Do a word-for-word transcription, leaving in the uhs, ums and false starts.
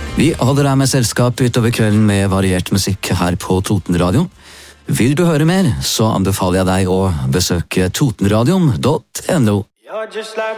Vi holder deg med selskap utover kvelden med variert musikk her på Totenradio. Vil du høre mer, så anbefaler jeg deg å besøke totenradion punktum no.